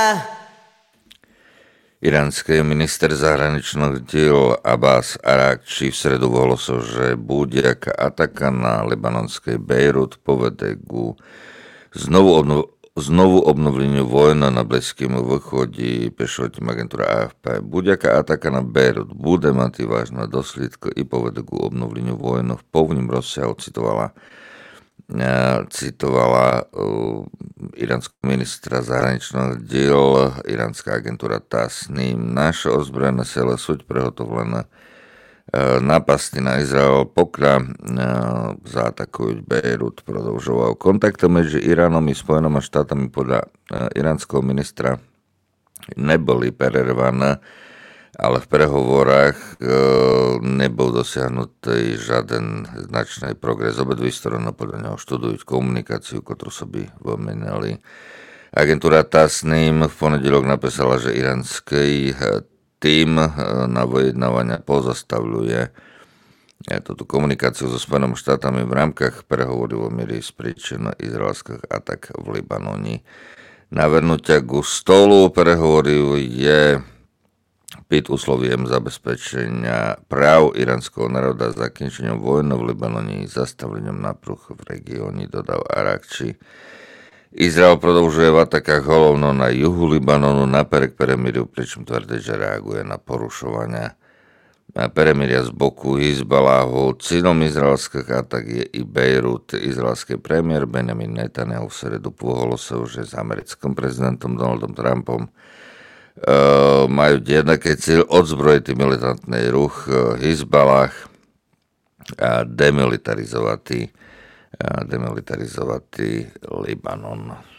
Iránsky minister zahraničných diel Abbas Arakči v sredu ohlásil, že budjak ataka na libanonskej Bejrút povede ku znovu obnovleniu vojny na Blízkym východe, píše tým agentúra AFP. Budjaka ataka na Bejrút bude mať vážne dôsledky i povede ku obnovleniu vojny v povním rozsahu, citovala iránskeho ministra zahraničných diel iránska agentúra TASNIM. Naše ozbrojené sily sú prehotovlené napasti na Izrael, pokiaľ zaatakujú Bejrút. Prodĺžoval kontakty medzi Iránom i Spojenými štátami podľa iránskeho ministra neboli prervané, ale v prehovorách nebol dosiahnutý žiaden značný progres. Obidve strany podľa neho študujú komunikáciu, ktorú sa by vymenili. Agentúra TASNIM v ponedeľok napísala, že iránsky tým na vyjednávania pozastavľuje túto komunikáciu so Spojenými štátami v rámkach prehovorov o miery z príčin izraelských atak v Libanoni. Navrhnutia ku stolu prehovorov je pід условием zabezpečenia práv iránskeho národa, zakінченням vojny v Libanone i zastavením napruh v regióne, dodal Arakči. Izrael prodlžuje v atakách hlavno na juhu Libanonu napriek peremíriu, pričom tvrdí, že reaguje na porušovania peremíria z boku Hizbaláhu. Cílom izraelských atak je i Bejrút. Izraelský premiér Benjamin Netanyahu v sredu pohlásil, že s americkým prezidentom Donaldom Trumpom majú jednaký cieľ odzbrojiť militantný ruch Hizbalah a demilitarizovať Libanon.